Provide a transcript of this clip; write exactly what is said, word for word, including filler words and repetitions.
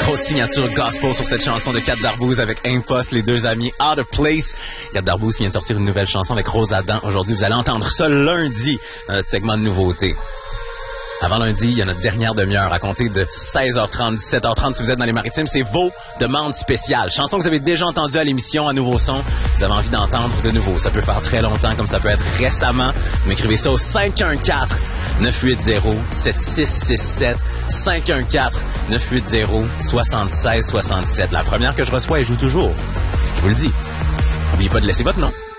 Grosse signature gospel sur cette chanson de Kat Darbouze avec Impost, les deux amis Out of Place. Kat Darbouze vient de sortir une nouvelle chanson avec Rose Adam. Aujourd'hui, vous allez entendre ça lundi dans notre segment de nouveautés. Avant lundi, il y a notre dernière demi-heure à compter de seize heures trente, dix-sept heures trente si vous êtes dans les maritimes. C'est vos demandes spéciales. Chansons que vous avez déjà entendues à l'émission, à nouveau son. Vous avez envie d'entendre de nouveau. Ça peut faire très longtemps comme ça peut être récemment. Vous m'écrivez ça au cinq un quatre, neuf huit zéro, sept six six sept. cinq un quatre, neuf huit zéro, sept six six sept. La première que je reçois, elle joue toujours. Je vous le dis. N'oubliez pas de laisser votre nom.